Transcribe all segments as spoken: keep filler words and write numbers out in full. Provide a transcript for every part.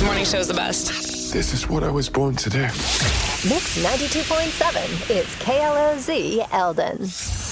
Morning show's the best. This is what I was born to do. Mix ninety-two point seven is K L O Z Eldon.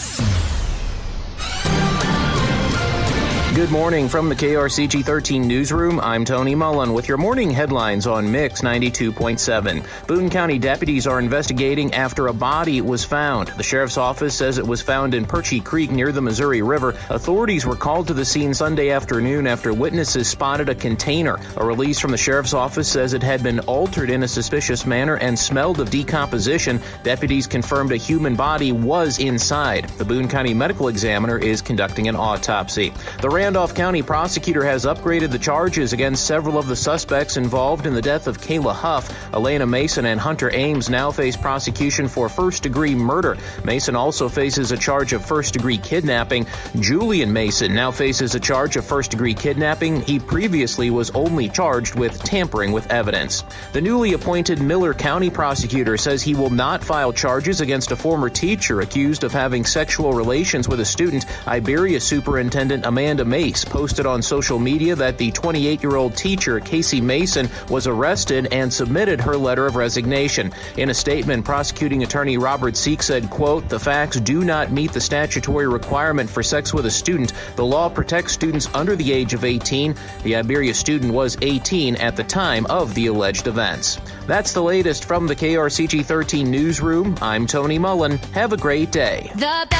Good morning from the K R C G thirteen newsroom. I'm Tony Mullen with your morning headlines on Mix ninety-two point seven. Boone County deputies are investigating after a body was found. The sheriff's office says it was found in Perchie Creek near the Missouri River. Authorities were called to the scene Sunday afternoon after witnesses spotted a container. A release from the sheriff's office says it had been altered in a suspicious manner and smelled of decomposition. Deputies confirmed a human body was inside. The Boone County medical examiner is conducting an autopsy. The Randolph County prosecutor has upgraded the charges against several of the suspects involved in the death of Kayla Huff. Elena Mason and Hunter Ames now face prosecution for first-degree murder. Mason also faces a charge of first-degree kidnapping. Julian Mason now faces a charge of first-degree kidnapping. He previously was only charged with tampering with evidence. The newly appointed Miller County prosecutor says he will not file charges against a former teacher accused of having sexual relations with a student. Iberia Superintendent Amanda Mace posted on social media that the twenty-eight-year-old teacher, Casey Mason, was arrested and submitted her letter of resignation. In a statement, prosecuting attorney Robert Seek said, quote, "The facts do not meet the statutory requirement for sex with a student. The law protects students under the age of eighteen. The Iberia student was eighteen at the time of the alleged events." That's the latest from the K R C G thirteen newsroom. I'm Tony Mullen. Have a great day. The